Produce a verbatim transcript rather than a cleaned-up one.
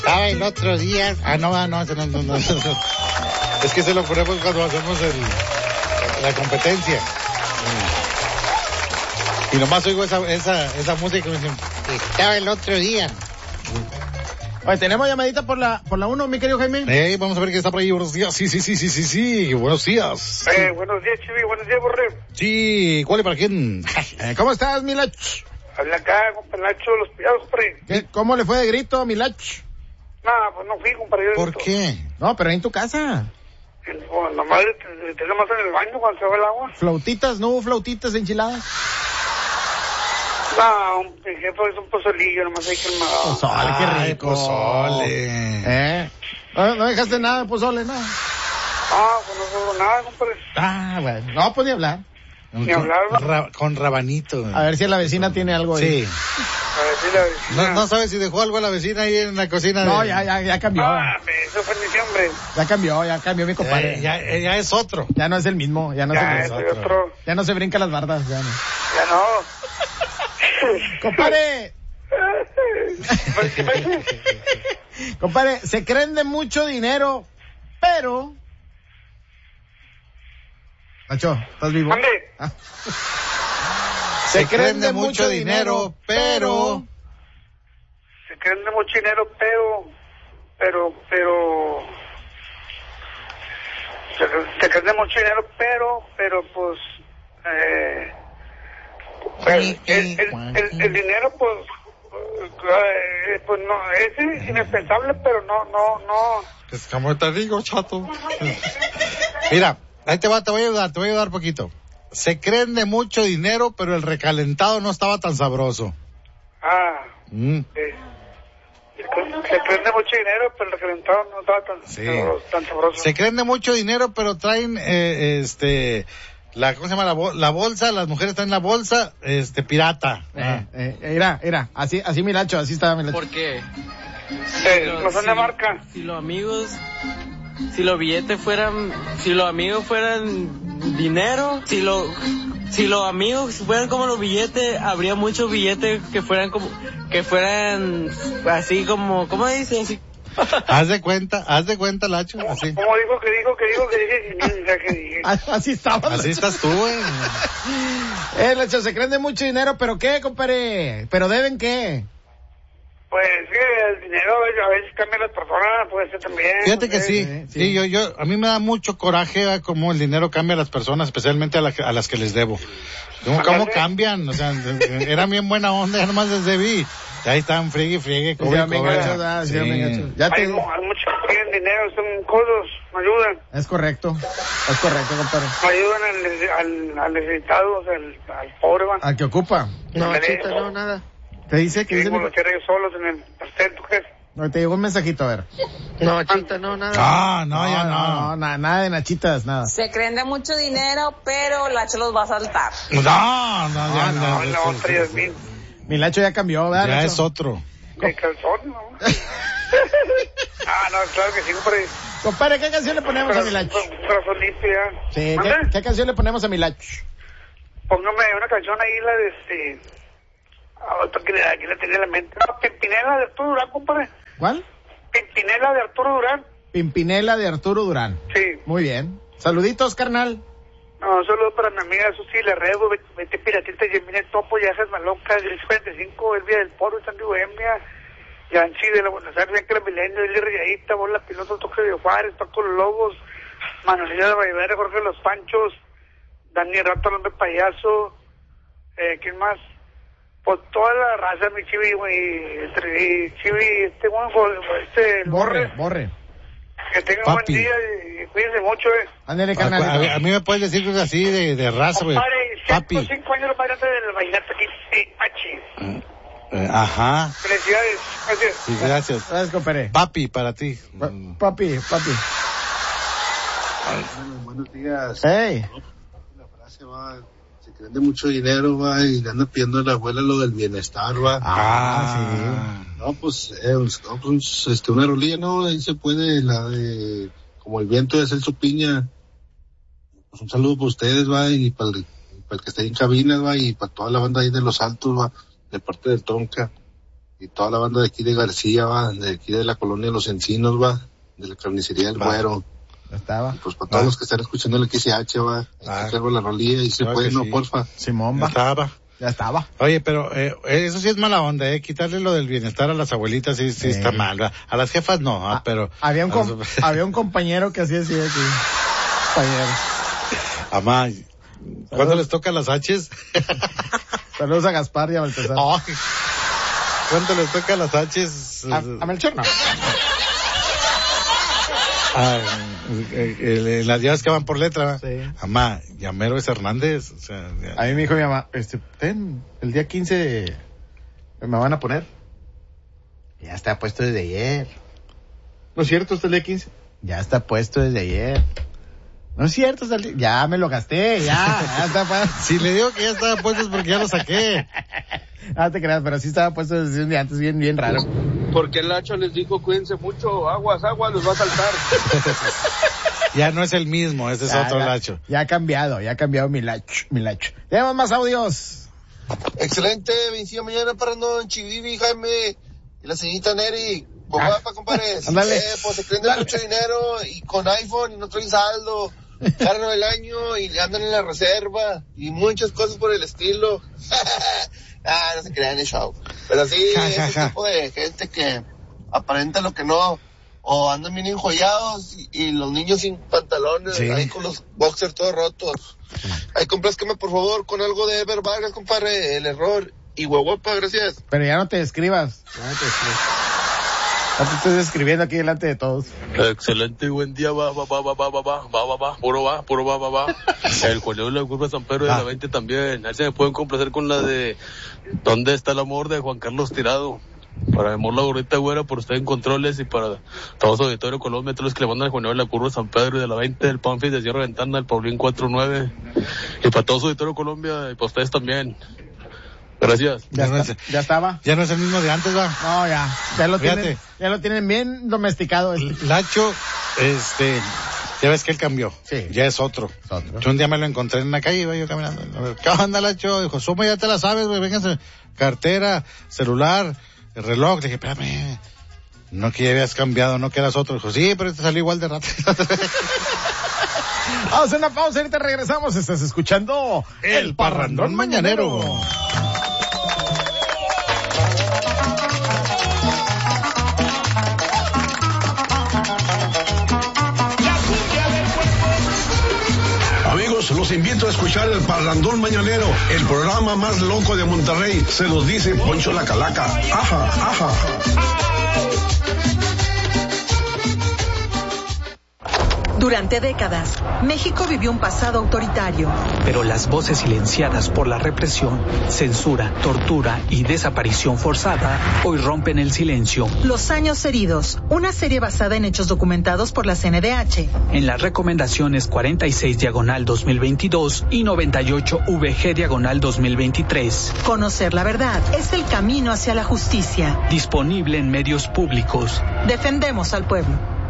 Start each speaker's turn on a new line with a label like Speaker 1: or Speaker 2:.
Speaker 1: Estaba el otro día. Ah, no, no, no, no, no, no. Es que se lo ponemos cuando hacemos el, la competencia. Y nomás oigo esa, esa, esa música y me dicen, estaba el otro día.
Speaker 2: Oye, tenemos llamadita por la por la uno, mi querido Jaime.
Speaker 1: Eh, vamos a ver qué está por ahí. Buenos días. Sí, sí, sí, sí, sí, sí. Buenos días.
Speaker 3: Eh, buenos días, Chivi. Buenos días, Borre.
Speaker 1: Sí, ¿cuál y para quién?
Speaker 2: Eh, ¿Cómo estás, Milach?
Speaker 3: Habla acá, compa Nacho, los pillados, compadre.
Speaker 2: ¿Qué, ¿Cómo le fue de grito, Milach?
Speaker 3: Nah, pues no fui, compadre.
Speaker 1: ¿Por qué?
Speaker 2: No, pero en tu casa.
Speaker 3: Pues nomás, te nomás en el baño cuando se va el agua.
Speaker 2: ¿Flautitas? ¿No hubo flautitas enchiladas?
Speaker 3: No, mi jefe es un pozolillo, nomás hay que el magado.
Speaker 2: Pozole, qué rico.
Speaker 1: Pozole.
Speaker 2: ¿Eh? ¿No, no dejaste nada de pozole, no?
Speaker 3: Ah, pues no sobró nada, compadre.
Speaker 2: Ah, bueno. No, pues ni hablar.
Speaker 3: Ni hablar, ¿no?
Speaker 1: Ra- con rabanito.
Speaker 2: A ver si la vecina tiene algo ahí.
Speaker 1: Sí.
Speaker 3: A ver si la vecina.
Speaker 1: No, no sabes si dejó algo a la vecina ahí en la cocina.
Speaker 2: No,
Speaker 1: de...
Speaker 2: ya, ya, ya cambió.
Speaker 3: Ah, eso fue en diciembre.
Speaker 2: Ya cambió, ya cambió mi compadre.
Speaker 1: Eh, ya, eh, ya es otro.
Speaker 2: Ya no es el mismo, ya no
Speaker 3: Ya,
Speaker 2: es
Speaker 3: eso
Speaker 2: el
Speaker 3: y
Speaker 2: mismo.
Speaker 3: otro.
Speaker 2: Ya no se brinca las bardas, ya no.
Speaker 3: Ya no.
Speaker 2: Compadre,
Speaker 3: Pues, ¿qué pasa?
Speaker 2: compadre, se creen de mucho dinero, pero... Nacho, ¿estás vivo?
Speaker 3: ¿Dónde?
Speaker 2: Ah.
Speaker 1: Se creen de mucho dinero, pero...
Speaker 3: Se creen de mucho dinero, pero, pero, pero, se, se creen de mucho dinero, pero, pero, pues, eh, el, el, el, el, el dinero, pues, eh, pues no, es indispensable, pero no, no, no.
Speaker 1: Pues como te digo, chato. Mira, ahí te va, te voy a ayudar, te voy a ayudar poquito. Se creen de mucho dinero, pero el recalentado no estaba tan sabroso.
Speaker 3: Ah,
Speaker 1: Mm.
Speaker 3: eh. Se creen de mucho dinero, pero el recalentado no estaba tan,
Speaker 1: Sí.
Speaker 3: sabroso, tan sabroso.
Speaker 1: Se creen de mucho dinero, pero traen, eh, este, la, ¿cómo se llama? La, bol- la bolsa, las mujeres traen la bolsa, este, pirata.
Speaker 2: Eh, eh, mira, mira, así, así Milacho, así estaba Milacho.
Speaker 4: ¿Por qué?
Speaker 3: Eh, no son de marca.
Speaker 4: Si los amigos, si los billetes fueran, si los amigos fueran dinero, si lo, si los amigos fueran como los billetes, habría muchos billetes que fueran como, que fueran así como, ¿cómo dice? Así.
Speaker 1: Haz de cuenta, haz de cuenta, Lacho, así.
Speaker 3: Como dijo que dijo que dijo que dije, ya que dije.
Speaker 2: Así estaba.
Speaker 1: Así estás tú, güey.
Speaker 2: Eh, Lacho, se creen de mucho dinero, pero ¿qué, compadre? ¿Pero deben qué?
Speaker 3: Pues sí, el dinero a veces, a veces cambia las personas, puede ser también.
Speaker 1: Fíjate
Speaker 3: no
Speaker 1: que
Speaker 3: sé.
Speaker 1: sí,
Speaker 2: sí,
Speaker 1: sí,
Speaker 2: sí.
Speaker 1: yo, yo, a mí me da mucho coraje ¿verdad? Cómo el dinero cambia a las personas, especialmente a, la, a las que les debo. ¿Cómo, cómo cambian? O sea, era bien buena onda, ya nomás les debí. Y ahí están, friegue, friegue, cobre,
Speaker 2: Sí, amigo,
Speaker 1: cobre.
Speaker 2: Nacho, ah, sí,
Speaker 1: Sí.
Speaker 2: amigo, Nacho. Ya te...
Speaker 3: Hay, mu- hay muchos que tienen dinero, son codos, me ayudan.
Speaker 2: Es correcto, es correcto, compadre.
Speaker 3: Me ayudan al, al, al necesitado, o sea, al, al pobre, van.
Speaker 2: ¿A qué ocupa?
Speaker 4: No,
Speaker 3: Me
Speaker 4: chita,
Speaker 3: dejo.
Speaker 4: no, nada.
Speaker 2: ¿Te dice que dice?
Speaker 3: Vivimos
Speaker 2: mi-
Speaker 3: los cherries solos en el pastel, ¿tú crees?
Speaker 2: No, te llegó un mensajito, a ver.
Speaker 4: No, chita, no, nada.
Speaker 1: Ah, no, ya
Speaker 2: no,
Speaker 1: no.
Speaker 2: no, nada, nada de nachitas, nada.
Speaker 5: Se creen de mucho dinero, pero Lacho los va a saltar.
Speaker 1: No, no, ya
Speaker 3: No,
Speaker 1: no.
Speaker 3: no, tres mil
Speaker 2: Milacho ya cambió, ¿verdad?
Speaker 1: Ya
Speaker 2: Nacho?
Speaker 1: es otro.
Speaker 3: de calzón, ¿no? Ah, no, claro que sí, compadre.
Speaker 2: Compadre, ¿qué canción le ponemos a Milacho?
Speaker 3: Corazón limpia.
Speaker 2: Sí,
Speaker 3: ¿Mande?
Speaker 2: ¿qué, ¿qué canción le ponemos a Milacho?
Speaker 3: Póngame una canción ahí, la de este... Ahorita que le- aquí la tenía en la mente. No, Pimpinela de Arturo Durán, compadre.
Speaker 2: ¿Cuál?
Speaker 3: Pimpinela de Arturo Durán.
Speaker 2: Pimpinela de Arturo Durán.
Speaker 3: Sí.
Speaker 2: Muy bien. Saluditos, carnal.
Speaker 3: No, un saludo para mi amiga Susi Lerrego, Vete Piratita, Yemine Topo, Yajas Malonca, Gris cuarenta y cinco, Elvia del Poro, Sandy Bohemia, Yanchi de la Buenos Aires, Bianca la Milenio, Eli Rayadita, Bola Piloto, Toque de Juárez, Paco Los Lobos, Manolilla de Valverde, Jorge Los Panchos, Dani Rato, Hombre Payaso, eh, ¿quién más? Pues toda la raza, mi chivi, güey, entre chivi, este, bueno, este, el
Speaker 2: Borre, borre.
Speaker 3: que tenga un buen
Speaker 1: Papi.
Speaker 3: día y cuídense mucho, eh.
Speaker 2: Ándale,
Speaker 1: A,
Speaker 2: carnal.
Speaker 1: a- a mí me puedes decir cosas así de, de raza, güey.
Speaker 3: Compadre,
Speaker 1: Papi.
Speaker 3: cinco, cinco años más grande del vallenato aquí, sí, Pachi.
Speaker 1: Eh, ajá.
Speaker 3: Felicidades, gracias.
Speaker 1: Sí, gracias.
Speaker 2: Gracias, compadre.
Speaker 1: Papi, para ti.
Speaker 2: Pa- Papi, papi.
Speaker 6: Buenos días.
Speaker 2: Hey.
Speaker 6: La frase va, se creen de mucho dinero, va, y le anda pidiendo a la abuela lo del bienestar, va.
Speaker 1: Ah,
Speaker 6: No, pues, eh, no, pues, este, una rolilla, no, ahí se puede, la de, como el viento de Celso Piña. Pues un saludo para ustedes, va, y para el, para el que esté en cabina, va, y para toda la banda ahí de Los Altos, va, de parte del Tronca. y toda la banda de aquí de García, va, de aquí de la colonia Los Encinos, va, de la carnicería del Güero.
Speaker 2: Ya estaba.
Speaker 6: Pues para todos
Speaker 1: Va.
Speaker 6: los que están escuchando el X H, va,
Speaker 1: Va.
Speaker 6: hay que la rolilla y se
Speaker 1: Claro
Speaker 6: puede,
Speaker 1: que
Speaker 6: no,
Speaker 1: sí.
Speaker 6: porfa.
Speaker 2: Simón,
Speaker 1: Ya
Speaker 2: va.
Speaker 1: estaba.
Speaker 2: Ya estaba.
Speaker 1: Oye, pero eh, eso sí es mala onda, ¿eh? Quitarle lo del bienestar a las abuelitas sí, sí
Speaker 2: Eh.
Speaker 1: está mal, ¿verdad? A las jefas no, ah,
Speaker 2: Ah,
Speaker 1: pero...
Speaker 2: Había un,
Speaker 1: a
Speaker 2: com-
Speaker 1: los-
Speaker 2: había un compañero que hacía así aquí. Compañero.
Speaker 1: Amá, ¿cuándo les toca las H's?
Speaker 2: Saludos a Gaspar y a Baltasar.
Speaker 1: Ay, ¿cuándo les toca las H's?
Speaker 2: A, a Melchor no.
Speaker 1: Ah, eh, eh, las llaves que van por letra, ¿va?
Speaker 2: Sí.
Speaker 1: Amá, Llamero es Hernández, o sea... ya-
Speaker 2: A mí me dijo mi mamá, este, ten, el día quince me van a poner. Ya está puesto desde ayer. ¿No es cierto? ¿Está el día quince? Ya está puesto desde ayer. No es cierto, está el día... Ya me lo gasté, ya. Ya está puesto.
Speaker 1: Si le digo que ya estaba puesto es porque ya lo saqué.
Speaker 2: Ah, te creas, pero sí estaba puesto desde un día antes, bien, bien raro.
Speaker 7: Porque el Lacho les dijo, cuídense mucho, aguas, aguas, los va a saltar.
Speaker 1: Ya no es el mismo, ese es
Speaker 2: Ya,
Speaker 1: otro
Speaker 2: ya,
Speaker 1: Lacho.
Speaker 2: Ya ha cambiado, ya ha cambiado mi lacho, mi lacho. Tenemos más audios.
Speaker 6: Excelente, vencido mañana para no Chivivi, Jaime y la señorita Neri. Pues
Speaker 2: Ah.
Speaker 6: guapa, compadre.
Speaker 2: Ándale.
Speaker 6: Eh, pues se creen de
Speaker 2: Dale.
Speaker 6: mucho dinero y con iPhone y no traen saldo. Carro del año y andan en la reserva y muchas cosas por el estilo. Ah, no se crean el show. Pero sí,
Speaker 1: Ja, ja,
Speaker 6: ese
Speaker 1: ja.
Speaker 6: tipo de gente que aparenta lo que no, o andan bien enjollados y, y los niños sin pantalones,
Speaker 1: Sí.
Speaker 6: ahí con los boxers todos rotos. Ahí complázcame por favor con algo de Ever Vargas, compadre, el error. Y huevopa, gracias.
Speaker 2: Pero ya no te describas. Ya no te describas. Ya te estoy describiendo aquí delante de todos.
Speaker 7: Excelente, buen día, va, va, va, va, va, va, va, va, va, va, puro va, puro va, va, va. El Juaneo de la Curva San Pedro de
Speaker 1: Ah.
Speaker 7: la veinte también. A ver si me pueden complacer con la de ¿Dónde está el amor? De Juan Carlos Tirado. Para mi amor la gorrita güera, por usted en controles y para todos los auditorio Colombia, todos los que le mandan el Juaneo de la Curva San Pedro y de la veinte, del Pamfis de Sierra Ventana, el Paulín cuatro nueve. Y para todos los auditorio Colombia y para ustedes también. Gracias.
Speaker 2: Ya,
Speaker 1: Ya no
Speaker 2: está-
Speaker 1: es-
Speaker 2: ya estaba.
Speaker 1: Ya no es el mismo de antes, va.
Speaker 2: No, ya. Ya lo
Speaker 1: Fíjate.
Speaker 2: tienen, ya lo tienen bien domesticado. Este.
Speaker 1: Lacho, este, ya ves que él cambió.
Speaker 2: Sí.
Speaker 1: Ya es otro.
Speaker 2: Es otro.
Speaker 1: Yo un día me lo encontré en la calle, iba yo caminando. A ver, ¿qué onda, Lacho? Dijo, Suma, ya te la sabes, güey, véngase. Cartera, celular, el reloj. Le dije, espérame. No que ya habías cambiado, no que eras otro. Dijo, sí, pero te salió igual de rato.
Speaker 2: Vamos a una pausa, ahorita regresamos. Estás escuchando
Speaker 1: El Parrandón Mañanero.
Speaker 8: Amigos, los invito a escuchar el Parrandón Mañanero, el programa más loco de Monterrey. Se los dice Poncho la Calaca. Ajá, ajá.
Speaker 9: Durante décadas, México vivió un pasado autoritario.
Speaker 10: Pero las voces silenciadas por la represión, censura, tortura y desaparición forzada hoy rompen el silencio.
Speaker 9: Los años heridos, una serie basada en hechos documentados por la C N D H.
Speaker 10: En las recomendaciones cuarenta y seis diagonal dos mil veintidós y noventa y ocho V G diagonal dos mil veintitrés.
Speaker 9: Conocer la verdad es el camino hacia la justicia.
Speaker 10: Disponible en medios públicos.
Speaker 9: Defendemos al pueblo.